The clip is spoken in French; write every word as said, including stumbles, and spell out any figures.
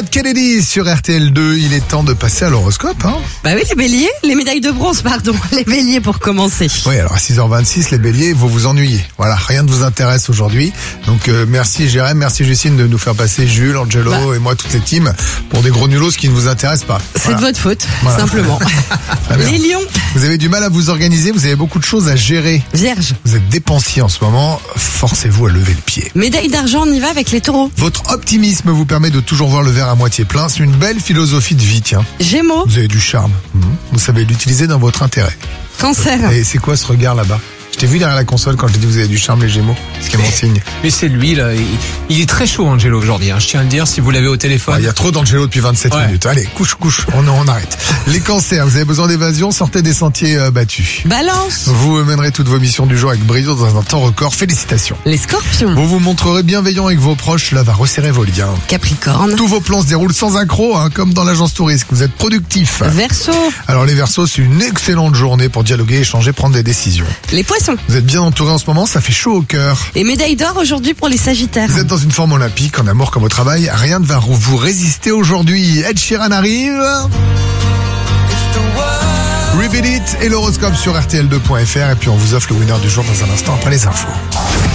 Dead Kennedy sur R T L deux. Il est temps de passer à l'horoscope. Hein. Bah oui, les béliers, les médailles de bronze, pardon. Les béliers pour commencer. Oui, alors à six heures vingt-six, les béliers, vous vous ennuyez. Voilà, rien ne vous intéresse aujourd'hui. Donc euh, merci Jérém, merci Justine de nous faire passer Jules, Angelo bah. et moi, toutes les teams, pour des gros nulos qui ne vous intéressent pas. C'est voilà. de votre faute, voilà. Simplement. Les lions. Vous avez du mal à vous organiser, vous avez beaucoup de choses à gérer. Vierge. Vous êtes dépensier en ce moment, forcez-vous à lever le pied. Médaille d'argent, on y va avec les taureaux. Votre optimisme vous permet de toujours voir le verre à moitié plein. C'est une belle philosophie de vie, tiens. Gémeaux. Vous avez du charme. Vous savez l'utiliser dans votre intérêt. Cancer. Et c'est quoi ce regard là-bas ? Je t'ai vu derrière la console quand je t'ai dit vous avez du charme les Gémeaux. Ce qui est mon signe. Mais c'est lui là, il, il est très chaud Angelo aujourd'hui, hein. Je tiens à le dire si vous l'avez au téléphone. Il ouais, y a trop d'Angelo depuis vingt-sept ouais. minutes. Allez, couche, couche, on, on arrête. Les cancers, vous avez besoin d'évasion, sortez des sentiers euh, battus. Balance. Vous mènerez toutes vos missions du jour avec brio dans un temps record. Félicitations. Les scorpions. Vous vous montrerez bienveillant avec vos proches, cela va resserrer vos liens. Capricorne. Tous vos plans se déroulent sans accroc, hein, comme dans l'agence touriste. Vous êtes productif. Verseau. Alors les Verseaux, c'est une excellente journée pour dialoguer, échanger, prendre des décisions. Les poissons. Vous êtes bien entouré en ce moment, ça fait chaud au cœur. Et médaille d'or aujourd'hui pour les sagittaires. Vous êtes dans une forme olympique, en amour comme au travail, rien ne va vous résister aujourd'hui. Ed Sheeran arrive. Reveal It et l'horoscope sur R T L deux point F R et puis on vous offre le winner du jour dans un instant après les infos.